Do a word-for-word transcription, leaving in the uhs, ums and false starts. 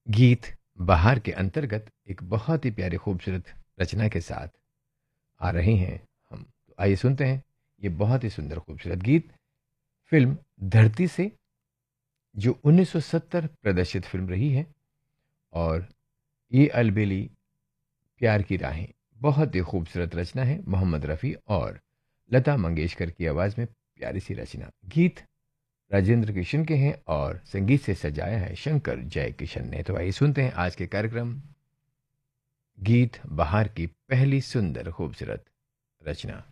गीत बहार के अंतर्गत एक बहुत ही प्यारी खूबसूरत रचना के साथ आ रहे हैं हम। तो आइए सुनते हैं ये बहुत ही सुंदर खूबसूरत गीत फिल्म धरती से, जो उन्नीस सौ सत्तर प्रदर्शित फिल्म रही है। और ये अलबेली प्यार की राहें बहुत ही खूबसूरत रचना है, मोहम्मद रफ़ी और लता मंगेशकर की आवाज़ में प्यारी सी रचना। गीत राजेंद्र किशन के हैं और संगीत से सजाया है शंकर जयकिशन ने। तो आइए सुनते हैं आज के कार्यक्रम गीत बहार की पहली सुंदर खूबसूरत रचना।